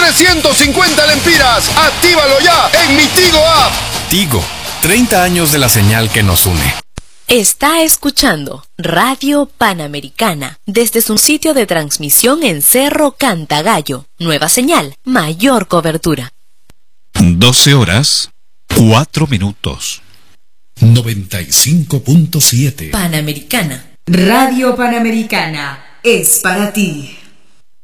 350 lempiras. Actívalo ya en mi Tigo App. Tigo, 30 años de la señal que nos une. Está escuchando Radio Panamericana desde su sitio de transmisión en Cerro Cantagallo. Nueva señal, mayor cobertura. 12 horas, 4 minutos. 95.7 Panamericana. Radio Panamericana es para ti.